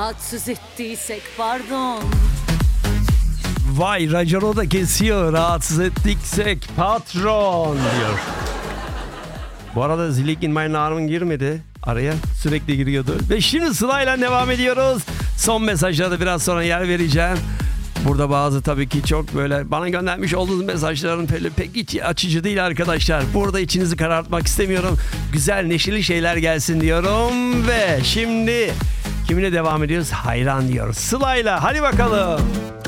rahatsız ettiysek pardon. Vay raconu da kesiyor. Rahatsız ettiksek patron diyor. Bu arada Zillikin My Narm'ın girmedi. Araya sürekli giriyordu. Ve şimdi Sıla'yla devam ediyoruz. Son mesajlara da biraz sonra yer vereceğim. Burada bazı tabii ki çok böyle bana göndermiş olduğunuz mesajların pek iç açıcı değil arkadaşlar. Burada içinizi karartmak istemiyorum. Güzel neşeli şeyler gelsin diyorum. Ve şimdi kiminle devam ediyoruz? Hayran diyoruz. Sıla'yla hadi bakalım.